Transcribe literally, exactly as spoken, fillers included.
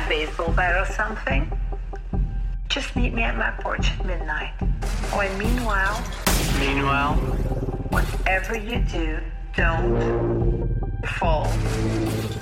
baseball bat or something? Just meet me at my porch at midnight. Oh, and meanwhile, Meanwhile, whatever you do, don't fall.